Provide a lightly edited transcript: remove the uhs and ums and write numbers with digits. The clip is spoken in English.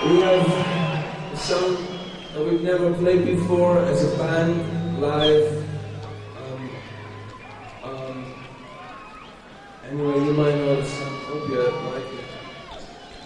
We have a song that we've never played before as a band, live. Anyway, you might know the song. Hope you like it.